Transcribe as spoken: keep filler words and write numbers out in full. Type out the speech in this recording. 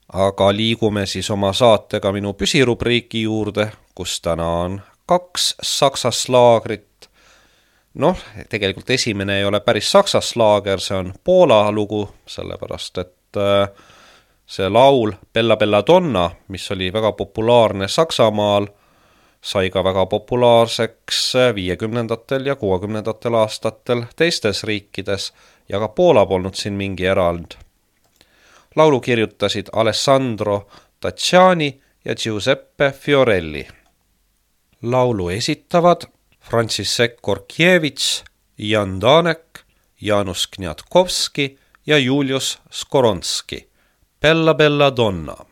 Aga liigume siis oma saatega minu püsirubriiki juurde, kus täna on kaks saksa slaagrit. Noh, tegelikult esimene ei ole päris saksa slaager, see on Poola lugu, sellepärast et see laul Bella Bella Donna, mis oli väga populaarne Saksamaal, sai ka väga populaarseks viiekümnendatel ja kuuekümnendatel aastatel teistes riikides ja ka Poola polnud siin mingi erand. Laulu kirjutasid Alessandro Taciani ja Giuseppe Fiorelli. Laulu esitavad Franciszek Korkiewicz, Jan Danek, Janusz Kniatkowski ja Julius Skoronski. Bella Bella Donna.